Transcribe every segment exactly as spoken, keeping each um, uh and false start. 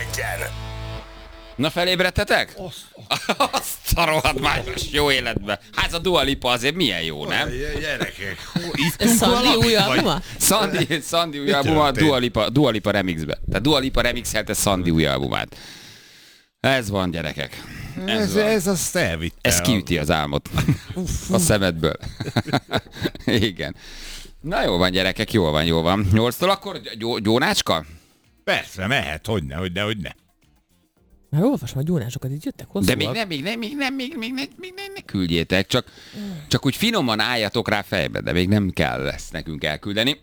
egyen. Na, felébredtetek? Azt a rohadt májos jó életbe. Hát a Dua Lipa azért milyen jó, nem? Gyerekek, Szandi új albuma? Szandi, Szandi új albuma Dua Lipa, Dua Lipa remixbe. Tehát Dua Lipa remixelte Szandi új albumát. Ez van, gyerekek. Ez, ez, van. ez azt elvitte. Ez kiüti az álmot a szemedből. Igen. Na jó van, gyerekek, jól van, jól van. Nyolctól akkor gyó, gyónácska? Persze, mehet, hogyne, hogyne, hogyne. Már olvasom a gyónásokat, itt jöttek hosszúak. De még nem, még nem, még nem, még, még, még, még ne, ne küldjétek, csak, csak úgy finoman álljatok rá fejbe, de még nem kell ezt nekünk elküldeni.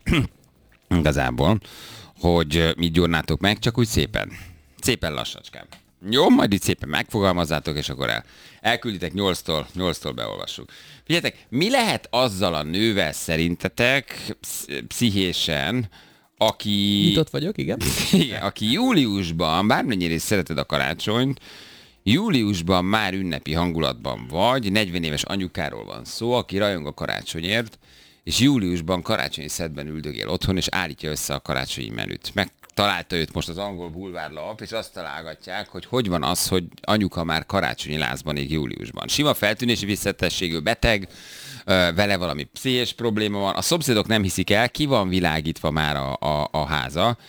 Igazából, hogy mit gyónnátok meg, csak úgy szépen. Szépen lassacskán. Jó, majd itt szépen megfogalmazzátok, és akkor el, elkülditek nyolctól, nyolctól beolvassuk. Figyeljetek, mi lehet azzal a nővel szerintetek pszichésen, aki... Nyitott vagyok, igen. Igen, aki júliusban, bármennyire is szereted a karácsonyt, júliusban már ünnepi hangulatban vagy, negyven éves anyukáról van szó, aki rajong a karácsonyért, és júliusban karácsonyi szedben üldögél otthon, és állítja össze a karácsonyi menüt. Megtalálta őt most az angol bulvárlap, és azt találgatják, hogy hogy van az, hogy anyuka már karácsonyi lázban ég júliusban. Sima feltűnési visszatességű beteg, vele valami pszichés probléma van, a szomszédok nem hiszik el, ki van világítva már a, a, a háza,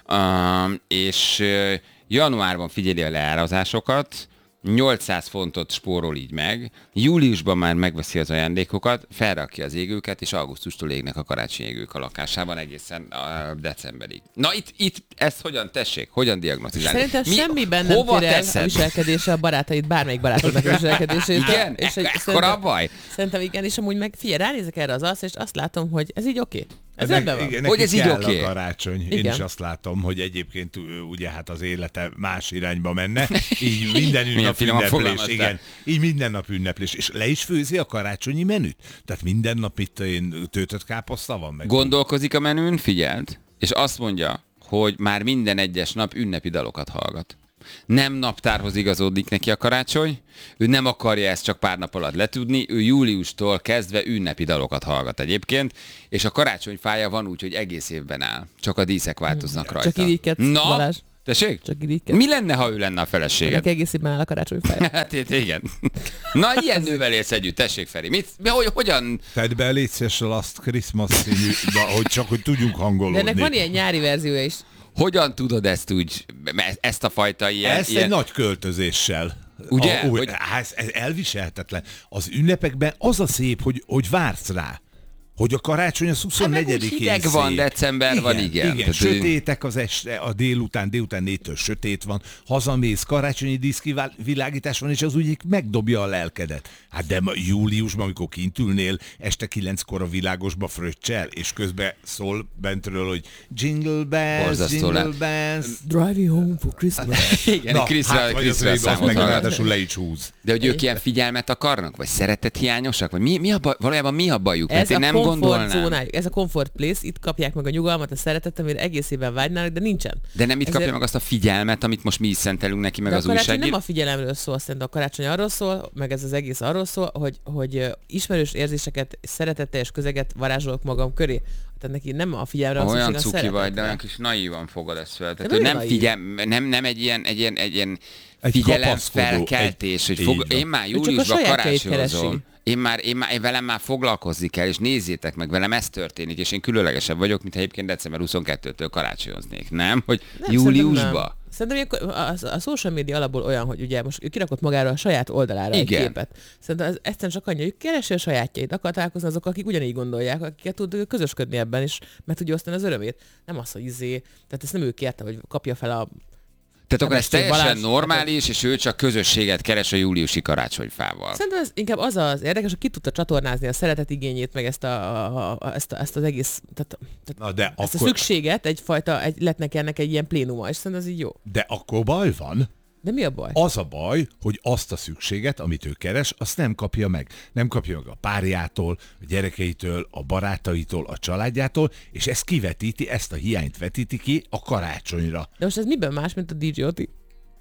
uh, és januárban figyeli a leárazásokat, nyolcszáz fontot spórol így meg, júliusban már megveszi az ajándékokat, felrakja az égőket, és augusztustól égnek a karácsonyi égők a lakásában egészen uh, decemberig. Na itt, itt ezt hogyan tessék? Hogyan diagnosztizálni? Szerintem Mi, semmiben nem tér el teszed? a viselkedése a barátaid, bármelyik barátodnak a viselkedését. Igen? És E- ekkora a baj? Szerintem igen, és amúgy meg figyelj, ránézek erre az arcra, és azt látom, hogy ez így oké. Okay. Ez Ne, rendben van. igen, Hogy ez így kell oké? a karácsony. Én Igen. is azt látom, hogy egyébként ugye hát az élete más irányba menne. Így minden nap finoman ünneplés. fogalmaztál. Igen. Így minden nap ünneplés. És le is főzi a karácsonyi menüt. Tehát minden nap itt én töltött káposzta van meg. Gondolkozik a menün, figyeld, és azt mondja, hogy már minden egyes nap ünnepi dalokat hallgat. Nem naptárhoz igazódik neki a karácsony, ő nem akarja ezt csak pár nap alatt letudni, ő júliustól kezdve ünnepi dalokat hallgat egyébként, és a karácsonyfája van úgy, hogy egész évben áll, csak a díszek változnak rajta. Csak irigykedsz, Na, Balázs. tessék? Csak irigykedsz. Mi lenne, ha ő lenne a feleséged? Ennek egész évben áll a karácsonyfája. Hát itt, igen. Na, ilyen nővel élsz együtt, tessék, Feri. Mit, mi, hogy, hogyan... Tedd be légy szíves a Last Christmas színű, hogy csak hogy tudjunk hangolódni. De ennek van ilyen nyári verziója is. Hogyan tudod ezt úgy, ezt a fajta ilyen... Ezt ilyen... egy nagy költözéssel. Ugye? A, úgy, Hogy- hát ez, ez elviselhetetlen. Az ünnepekben az a szép, hogy, hogy vársz rá. Hogy a karácsony az huszonnegyedikén Hát hideg van, december van, igen. Igen, Tehát- sötétek az este, a délután, délután négytől sötét van, hazamész, karácsonyi díszkivilágítás van, és az úgy megdobja a lelkedet. Hát de ma, júliusban, amikor kint ülnél, este kilenckor a világosba fröccsel, és közben szól bentről, hogy jingle bells, Borzasztó jingle le. bells. Drive you home for Christmas. Igen, Na, Kriszra, hát vagy az Kriszra még azt számot meg hallgat. ráadásul le is húz. De hogy ők ilyen figyelmet akarnak? Vagy szeretet hiányosak? Vagy mi, mi a baj, valójában mi a bajuk? Mert Ez én a nem komfort gondolnám. zónájuk, ez a comfort place, itt kapják meg a nyugalmat, a szeretetet, amire egész évben vágynának, de nincsen. De nem itt Ezért- kapja meg azt a figyelmet, amit most mi is szentelünk neki, meg De a az karácsony újságír. nem a figyelemről szól, szerintem a karácsony arról szól, meg ez az egész arról szól, hogy, hogy ö, ismerős érzéseket, szeretetteljes közeget varázsolok magam köré. Tehát neki nem a figyelemre van Olyan szükség, a cuki vagy, de szeretetre. olyan kis naívan fogod ezt fel. Tehát De ő miért nem, naív? figyel, nem, nem egy ilyen, egy ilyen, egy ilyen Egy figyelem kapaszkodó, felkeltés, egy- hogy fog, így van. én már Ő csak a júliusban sajátjait karácsonyozom. keresi. Én már, én már, én velem már foglalkozni kell, és nézzétek meg, velem ez történik, és én különlegesebb vagyok, mint ha egyébként december huszonkettőtől karácsonyoznék, nem? Hogy Nem, júliusba? Szerintem, nem. szerintem ilyenkor a, a social media alapból olyan, hogy ugye most ő kirakott magára a saját oldalára Igen. egy képet. Szerintem ez egyszerűen csak annyi, hogy keresi a sajátjait, akar találkozni azok, akik ugyanígy gondolják, akiket tud közösködni ebben, és meg tudja osztani az örömét. Nem az, hogy izé, tehát ezt nem ő kérte, hogy kapja fel a... Tehát akkor ez Keressé teljesen Balázs, normális, és ő csak közösséget keres a júliusi karácsonyfával. Szerintem ez inkább az az érdekes, hogy ki tudta csatornázni a szeretetigényét, meg ezt, a, a, a, ezt, a, ezt az egész, tehát, tehát Na de ezt a akkor, szükséget, egyfajta, egy, lett neki ennek egy ilyen plénuma, és szerintem ez így jó. de akkor baj van. De mi a baj? Az a baj, hogy azt a szükséget, amit ő keres, azt nem kapja meg. Nem kapja meg a párjától, a gyerekeitől, a barátaitól, a családjától, és ez kivetíti, ezt a hiányt vetíti ki a karácsonyra. De most ez miben más, mint a dé jé Oti? Hát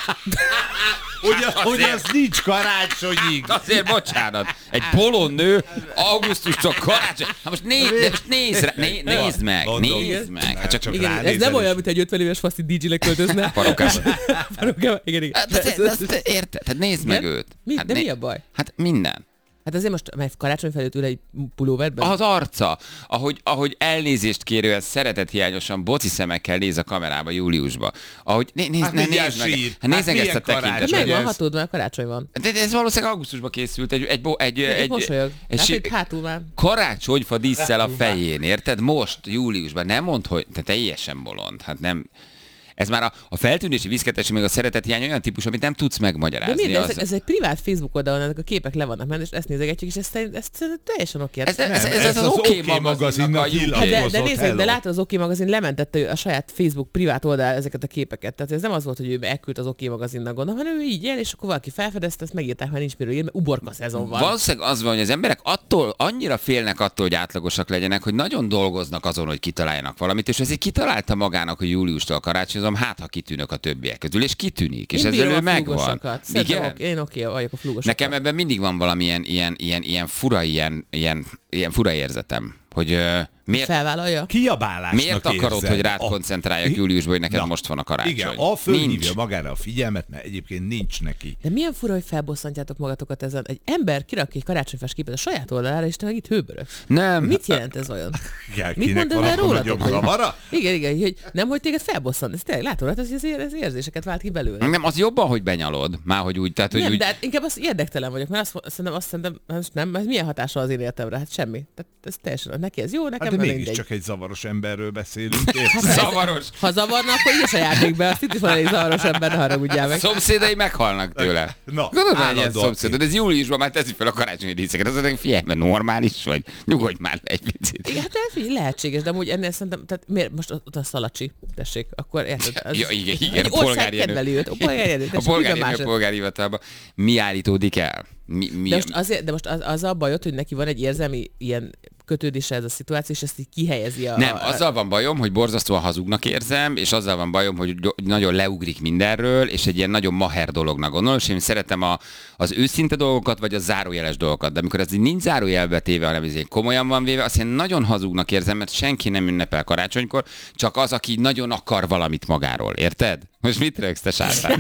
Hogy, az, hogy az nincs karácsonyig. Azért bocsánat, egy bolond nő augusztustól karácsony. Hát most nézd, de most nézd, rá, né, nézd meg, Mondom. nézd meg. Hát csak, Csak Igen, ez ránézel nem olyan, is. mint egy ötven éves faszi dé jé-nek költözne. Parókában. Parókában, igen, igen. Hát, de, de, de, de, érted? Hát nézd meg Igen? őt. Mi? Hát De mi a baj? Hát minden. Hát azért most, mert karácsony felőtt ül egy pulóverben? Az arca, ahogy, ahogy elnézést kérően szeretethiányosan boci szemekkel néz a kamerába júliusba. Ahogy, né, nézd, Hát ne, mindjárt nézd meg, sír. hát nézd Hát meg ezt a milyen karácsony? tekintetet. Megvan ez- hatód, mert karácsony van. De ez valószínűleg augusztusban készült, egy, egy, bo- egy, Egy, egy, mosolyog. egy, Hát si- itt hátul már. karácsonyfa dísszel a fején, érted? Most, júliusban, nem mondd, hogy te teljesen bolond. Hát nem... Ez már a, a feltűnési viszketesség, meg a szeretethiány olyan típus, amit nem tudsz De megmagyarázni. miért? Ez, Az- ez egy privát Facebook oldalon, ennek a képek le vannak menni, és ezt nézegetjük, és ezt, ezt, ezt teljesen oké. Ez, ez, ez, Nem, ez, ez az az oké OK magazinnak a magazinnak UK. Hát de, de Hozott, nézzük, de hello. látod, az OK magazin lementette a saját Facebook privát oldal ezeket a képeket. Tehát ez nem az volt, hogy ő elküldte az OK magazinnak, gondolom, hanem ő így el, és akkor valaki felfedezte, ezt megírták, mert nincs miről írni, mert uborka szezon van. Valószínűleg az van, hogy az emberek attól, annyira félnek attól, hogy átlagosak legyenek, hogy nagyon dolgoznak azon, hogy kitaláljanak valamit, és ezért kitalálta magának, hogy júliustól karácsonyozom, hát ha kitűnök a többiek közül, és kitűnik, és Én ezzel bírom ő a megvan. flúgosokat. Szerintem Igen? oké, én oké vagyok a flúgosokat. Nekem ebben mindig van valamilyen ilyen, ilyen, ilyen fura, ilyen, ilyen, ilyen fura érzetem, hogy uh, miért, Felvállalja? Kiabálásnak miért akarod, érzed. hogy rád A- koncentráljak júliusban, hogy neked Na, most van a karácsony? Igen, a fölhívja Nincs. magára a figyelmet, mert egyébként nincs neki. De milyen fura, hogy felbosszantjátok magatokat ezen. Egy ember kirak egy karácsonyfás képet a saját oldalára, és te meg itt hőbörög. Nem. Mit jelent ez olyan? Igen, Mit kinek mond ez van el akkor rólatok? nagyobb hogy- zavara? Igen, igen, hogy nem, hogy téged felbosszant. Ez tényleg látod, hát ez, ez, ez érzéseket vált ki belőle. Nem, az jobban, hogy benyalod. Már hogy úgy, tehát, hogy Nem, úgy... de hát inkább az érdektelen vagyok, mert azt, szerintem, azt szerintem, most nem, ez milyen hatása az én életemre? Hát semmi. Tehát ez teljesen, neki ez jó, nekem Hát de meg mégis mindegy. csak egy zavaros emberről beszélünk. érted? Zavaros. Ha zavarna, akkor így se járnék be, azt itt is van egy zavaros ember, ne haragudjál meg. Szomszédai meghalnak tőle. Na, Gondolod, hogy ilyen állandóan. szomszédod, ez júliusban már teszi fel a karácsonyi díszeket. Az mondja, figyelj, mert normális vagy. Nyugodj már le egy picit. Igen, hát ez így lehetséges, de amúgy ennél szerintem, tehát miért most ott a Szalacsi, tessék, akkor érted? Az, Ja, igen, igen, egy a ország polgári erő. kedveli őt, a polgári erő, A tessék, polgári, ugyan a más. polgári hivatalban mi állítódik el? Mi, mi, De most, azért, de most az, az a bajod, hogy neki van egy érzelmi ilyen kötődése ez a szituáció, és ezt így kihelyezi a... Nem, a, azzal van bajom, hogy borzasztóan hazugnak érzem, és azzal van bajom, hogy gy- nagyon leugrik mindenről, és egy ilyen nagyon maher dolognak gondolom, és én szeretem a, az őszinte dolgokat, vagy a zárójeles dolgokat. De amikor ez így nincs zárójelbe téve, hanem ez így komolyan van véve, azt én nagyon hazugnak érzem, mert senki nem ünnepel karácsonykor, csak az, aki nagyon akar valamit magáról. Érted? Most mit rögsz, te sátán?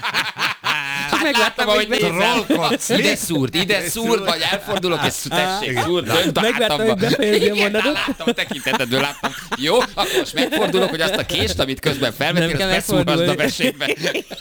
Csak megláttam, ahogy hogy Trollkodsz. Ide szúrt, ide szúrt, vagy elfordulok, és tessék, szúrt, dönt a Megláttam, hátamba. hogy befejezi a Igen, mondatot. láttam a tekintetedből, láttam. Jó, akkor most megfordulok, hogy azt a kést, amit közben felvettél, Nem kell azt beszúrhasd a megfordulni. vesébe.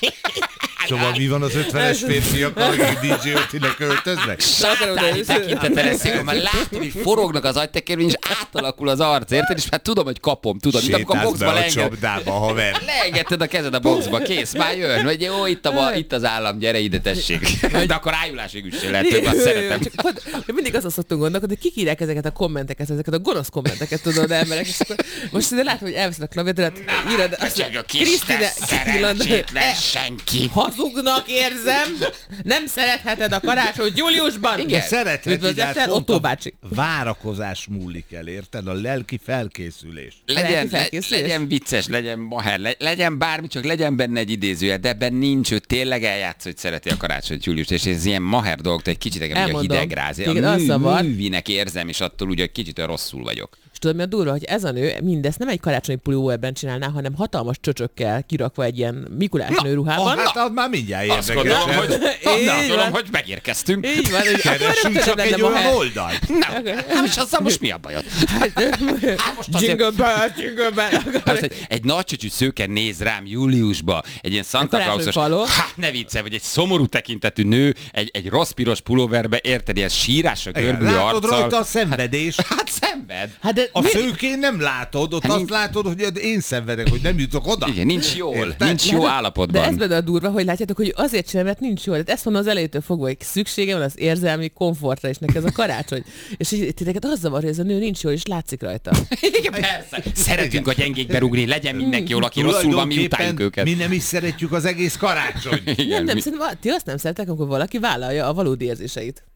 Szóval mi van az ötvenes férfiakkal, akik dé jé Ötinek költöznek? Sátáni tekintettel eszél, már látom, hogy forognak az agytekerben, és átalakul az arc, érted? És már tudom, hogy kapom, tudod, mint amikor a Sétálsz be boxba a leenged. csapdába, haver. Leengedted a kezed a boxba, kész, már jön. Vagy jó, itt, a, itt az állam, gyere ide, tessék. De akkor ájulásig is se lehet, több, azt szeretem. Csak pont- mindig azon szoktunk gondolkodni, hogy kik írják ezeket a kommenteket, ezeket a gonosz kommenteket, tudod, emberek, és akkor most ide látom, hogy elveszed a klaviatúrát, írod, azt Csak a kis Krisztine, szerencsétlen senki. hazugnak érzem, nem szeretheted a karácsonyt júliusban. De szeretheti, de Üdvözlettel, hát pont Otto a bácsi. várakozás múlik el, érted? A lelki felkészülés. Legyen, lelki le, felkészülés? legyen vicces, legyen maher, le, legyen bármi, csak legyen benne egy idézője, de ebben nincs, ő tényleg eljátsz, hogy szereti a karácsonyt júliust, és ez ilyen maher dolog, egy kicsit engem így a Elmondom. hidegráz. Téged A az mű, zavar. művinek érzem, és attól ugye kicsit olyan rosszul vagyok. És tudod, mi a durva, hogy ez a nő mindezt nem egy karácsonyi pulóverben csinálná, hanem hatalmas csöcsökkel kirakva egy ilyen Mikulás nőruhában. Ah, hát az már mindjárt Azt érdekes. gondolom, hogy, Így azt gondolom, van. hogy megérkeztünk. Így van, hogy akkor Keresünk rögtön csak lenne egy moher. olyan oldalt. Nem, hát és azzal most mi a bajod? Hát, most azért- Jingle bell, jingle bell. Hát, hogy egy nagy csöcsű szőke néz rám júliusba, egy ilyen Santa karácsony Clausos, faló. hát ne viccelj, vagy egy szomorú tekintetű nő, egy, egy rossz piros pulóverbe, érted, ilyen sírásra görbülő Látod arccal. rajta a szenvedés. Hát szenved. Hát de A mi- szőkén nem látod, ott Hát azt nincs- látod, hogy én szenvedek, hogy nem jutok oda. Igen, nincs jól, Érted? nincs jó de ez állapotban. benne a durva, hogy látjátok, hogy azért csinál, mert nincs jól. Tehát ezt mondom az elejétől fogva, hogy szüksége van az érzelmi komfortra, és neki ez a karácsony. És így titeket az zavar, hogy ez a nő nincs jól, és látszik rajta. Igen, persze. Szeretünk a gyengékbe rugni, legyen mindenki jól, aki rosszul van, mi utáljuk Tulajdonképpen őket. mi nem is szeretjük az egész karácsonyt. Igen, nem, nem, mi- szerintem ti azt nem szeretek, amikor valaki vállalja a valódi érzéseit.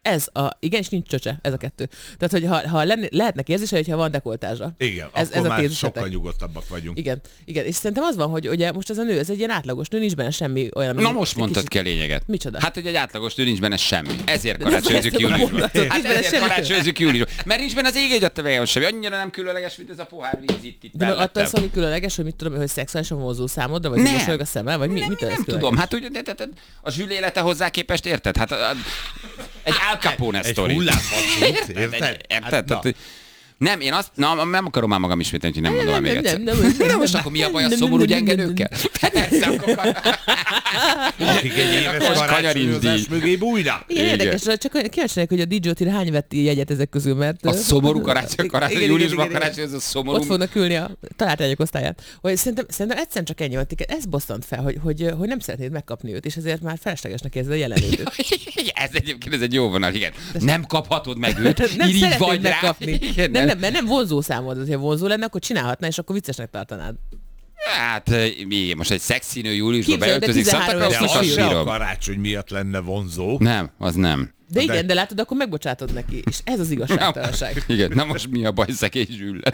Ez a, igen, és nincs csöcse, ez a kettő. Tehát, hogy ha, ha lenni, lehetnek érzései, hogyha van dekoltázsa. Igen, ez, akkor ez már a sokkal nyugodtabbak vagyunk. Igen, igen, és szerintem az van, hogy ugye most ez a nő, ez egy ilyen átlagos nő, nincs benne semmi olyan... Na most mondtad kicsit... ki a lényeget. Micsoda? Hát, hogy egy átlagos nő nincs benne semmi. Ezért karácsonyozunk júliusban. mondatot, Hát nincs benne ezért semmi. karácsonyozunk júliusban. Mert nincs benne az ég egy semmi. Annyira nem különleges, mint ez a pohár víz itt, itt De attól mellettem. szól, hogy különleges, hogy mit tudom, hogy szexuálisan vonzó számodra, vagy Nem. mosolyog a szemmel, vagy mi, Nem, mit nem tudom, hát ugye de, de, de, a zsülélete hozzá képest érted? Hát a, a, egy Al Capone Egy sztori. hullámhosszút, Érted? érted? Egy- Érted? Hát, na. Tehát, nem, én azt, na, nem akarom már magam ismételni, hogy nem mondom el még egyszer. nem, nem, nem, Na most akkor mi a baj a szomorú gyengenőkkel? Persze, akkor Akik egy éves Most karácsonyozás kanyarinzdíj. mögé bújnak. Igen, Igen. érdekes, csak kíváncsiak, hogy a dé dzsé hány vett jegyet ezek közül, mert... A szomorú karácsony, Igen, karácsony, igen, júliusban igen, igen. karácsony, ez a szomorú. Ott fognak ülni a találtányok osztályát. Hogy szerintem, szerintem egyszerűen csak ennyi volt, ez bosszant fel, hogy, hogy, hogy nem szeretnéd megkapni őt, és ezért már feleslegesnek érzed a jelenlétét. Ez egyébként ez egy jó vonal, igen. Nem kaphatod meg őt, Nem így szeretnéd vagy rá. megkapni. Igen, Nem, nem, mert nem vonzó számod, hogyha vonzó lenne, akkor csinálhatná, és akkor viccesnek tartanád. Hát, mi, most egy szexinő júliusban Képzeld, de beöltözik Santa tizenhárom De Clausnak, az azt se a bírom. karácsony miatt lenne vonzó. Nem, az nem. De igen, De- de látod, akkor megbocsátod neki, és ez az igazságtalanság. Igen, na most mi a baj, szegény Zsülle?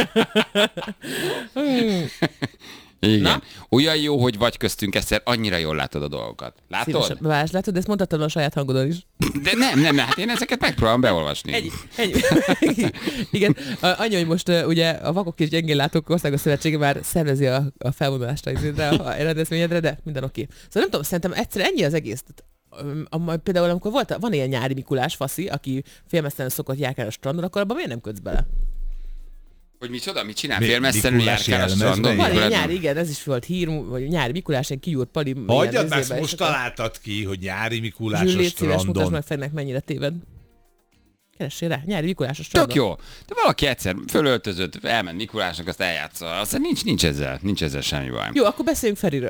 Igen. Na? Olyan jó, hogy vagy köztünk egyszer, annyira jól látod a dolgokat. Látod? Szívesen. Vás, látod, de ezt mondhatod a saját hangodon is. De nem, nem, hát én ezeket megpróbálom beolvasni. Ennyi. Ennyi. Igen, A- annyi, hogy most uh, ugye a Vakok és Gyengénlátók Országos Szövetsége már szervezi a, a felvonulást a, izédre, a rendezvényedre, de minden oké. Szóval nem tudom, szerintem egyszer ennyi az egész. Tehát, um, am- például amikor volt, van ilyen nyári Mikulás, faszi, aki félmeztelen szokott járkálni a strandon, akkor abban miért nem kötsz bele? Hogy micsoda, mit csinál? Mi- Félmeztelenül Mikulás járkál a jelmez, strandon? melyik? Van ilyen Mikulás- nyári, igen, ez is volt hír, vagy nyári Mikulás, egy kigyúrt pali. Hagyjad már, ezt most találtad ki, hogy nyári Mikulás a Zsüllét szíves, mutasd strandon. meg Fennek, mennyire téved. Keressél rá, nyári Mikulás a strandon. Tök jó. De valaki egyszer fölöltözött, elment Mikulásnak, azt eljátsza. Aztán nincs, nincs ezzel, nincs ezzel semmi baj. Jó, akkor beszéljünk Feriről.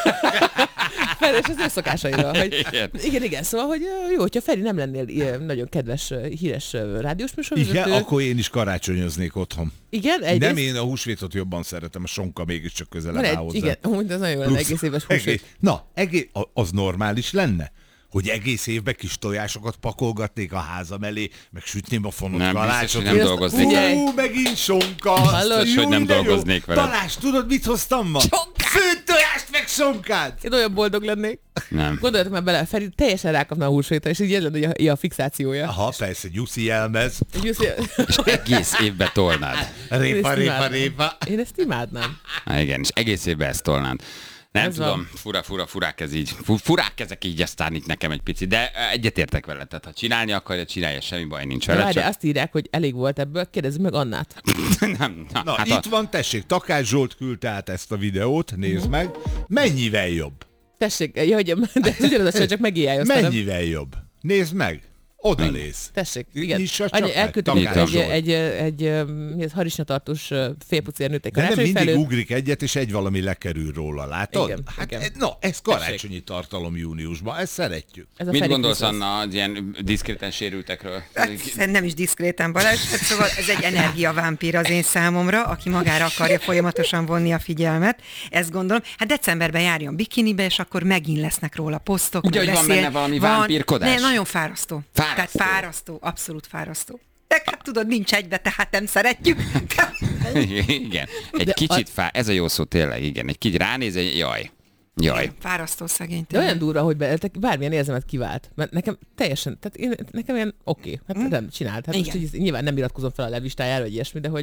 Feri és az ő szokásairól. Hogy, Igen. igen, igen, szóval, hogy ö, jó, hogyha Feri nem lennél ilyen nagyon kedves, ö, híres ö, rádiós műsorvezető. Igen, akkor én is karácsonyoznék otthon. Igen, egyrészt, Nem én a húsvétot jobban szeretem, a sonka mégiscsak van közelebb áll egy, hozzá. igen, amúgy az nagyon jó lenne, Plusz egész éves egész- húsvét. Na, egész, az normális lenne? Hogy egész évben kis tojásokat pakolgatnék a házam elé, meg sütném a fonott Nem, biztos, kalácsot. hogy nem Én azt- dolgoznék. Figyelj! Hú, megint sonka! Hallod? Biztos, hogy nem Jó, de jó. dolgoznék veled. Balázs, tudod, mit hoztam ma? Főtt tojást, meg sonkát! Én olyan boldog lennék. Nem. Gondoljatok már bele, Feri teljesen rákapna a húsvétra, és így ez lenne a, a fixációja. Aha, persze, nyuszi jelmez. Egy jussi- És egész évbe tolnád. Répa, Én ezt répa, imádom. répa. Én ezt imádnám. Há, igen, és egész évben ezt tolnád. Nem Ez tudom, van. fura, fura, furák ez így. Fu- Furák ezek így aztán itt nekem egy picit, de egyetértek vele. Tehát ha csinálni akarja, csinálja, semmi baj nincs De vele. várj, de Csak... azt írják, hogy elég volt ebből, kérdezzük meg Annát. nem, na, Na, hát itt a... van, tessék, Takács Zsolt küldte át ezt a videót, nézd meg. Mennyivel jobb? Tessék, ja, hogy, de ez ugyanaz, hogy csak megijálj aztán. nem- Mennyivel jobb? Nézd meg. Oda néz. Tessék, igen. Nyissa csak Annyi, meg, elküldtem Takács egy, Zsolt. egy, egy, egy, mi ez, harisnyatartós félpucér nőtt egy De nem karácsonyi mindig felőtt. ugrik egyet, és egy valami lekerül róla, látod? Igen, hát, igen. e- Na, ez karácsonyi tartalom júniusban, ezt szeretjük. Ez a Mit Feri gondolsz, plusz az. Anna, az ilyen diszkréten sérültekről? Hát, szerintem nem is diszkréten, Balázs, hát szóval ez egy energiavámpír az én számomra, aki magára akarja folyamatosan vonni a figyelmet, ezt gondolom. Hát decemberben járjon bikinibe, és akkor megint lesznek róla posztok. Ugye, meg hogy van beszél. benne valami vámpírkodás? Ne, nagyon fárasztó. Fárasztó. Tehát fárasztó, abszolút fárasztó. De hát tudod, nincs egybe, tehát nem szeretjük. Igen, egy De kicsit fá... Ez a jó szó tényleg, igen. Egy kicsit ránéz, egy jaj. Jaj. Fárasztó szegény. De olyan durva, hogy be, te bármilyen érzelmet kivált. Mert nekem teljesen, tehát én, nekem ilyen oké, okay, hát nem csinált. Hát most Igen. így, nyilván nem iratkozom fel a levistájára, vagy ilyesmi, de hogy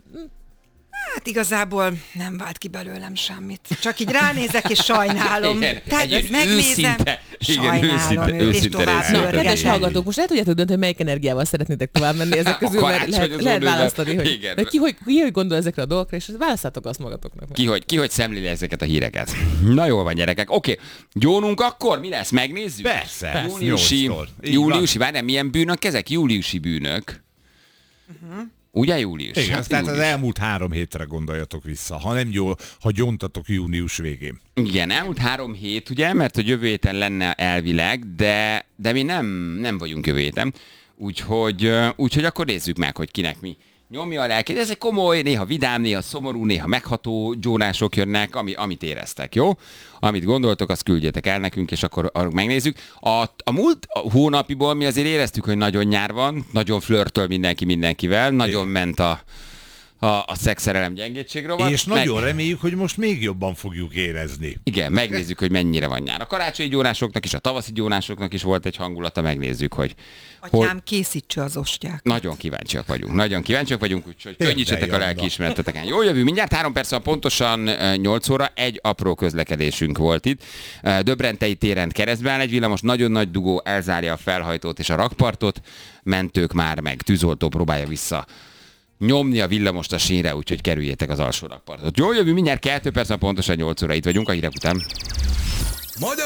Hát igazából nem vált ki belőlem semmit. Csak így ránézek és sajnálom. Igen, Tehát egy ezt megnézem, őszinte, igen, sajnálom őszinte- őt, és őszinte tovább részvétel. kedves pörgetem. hallgatók, most el tudjátok dönteni, hogy melyik energiával szeretnétek tovább menni ezek A közül, mert lehet, karácsonyozó lehet nővel. választani, hogy Igen. de ki, hogy ki hogy gondol ezekre a dolgokra, és választátok azt magatoknak. Ki hogy, ki hogy szemléli ezeket a híreket. Na jól van, gyerekek. Oké, gyónunk akkor? Mi lesz? Megnézzük? Persze, Persze. Júliusi, nyolctól. Így júliusi, várjál, milyen bűnök ezek? Júliusi bűnök. Uh-huh. Ugye július? Igen, Hát tehát az július. elmúlt három hétre gondoljatok vissza, ha nem jól, ha gyontatok június végén. Igen, elmúlt három hét, ugye, mert a jövő héten lenne elvileg, de, de mi nem, nem vagyunk jövő héten. Úgyhogy, ö, úgyhogy akkor nézzük meg, hogy kinek mi nyomja a lelkét. Ez egy komoly, néha vidám, néha szomorú, néha megható gyónások jönnek, ami, amit éreztek, jó? Amit gondoltok, azt küldjetek el nekünk, és akkor, akkor megnézzük. A, a múlt hónapiból mi azért éreztük, hogy nagyon nyár van, nagyon flörtöl mindenki mindenkivel, nagyon é. ment a, a, a szexszerelem gyengétségről van. És nagyon meg... reméljük, hogy most még jobban fogjuk érezni. Igen, megnézzük, hogy mennyire van nyár. A karácsonyi gyónásoknak és a tavaszi gyónásoknak is volt egy hangulata, megnézzük, hogy... Atyám, hogy... készítse az ostják. Nagyon kíváncsiak vagyunk, nagyon kíváncsiak vagyunk, úgyhogy könnyítsetek a lelkiismereteteken. Jó, jövő mindjárt, három perc van pontosan nyolc óra, egy apró közlekedésünk volt itt. Döbrentei téren keresztbe áll egy villamos, nagyon nagy dugó, elzárja a felhajtót és a rakpartot, mentők már meg, tűzoltó próbálja vissza nyomni a villamost a sínre, úgyhogy kerüljétek az alsó rakpartot. Jó, jövő mindjárt kettő perc van pontosan nyolc óra, itt vagyunk a hírek után. Magyar